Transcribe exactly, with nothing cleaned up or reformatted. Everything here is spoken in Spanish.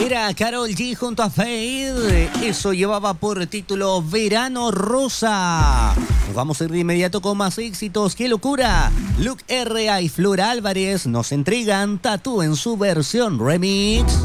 Era Karol G junto a Fade. Eso llevaba por título Verano Rosa. Nos vamos a ir de inmediato con más éxitos. ¡Qué locura! Luke R A y Flor Álvarez nos entregan Tatú en su versión remix.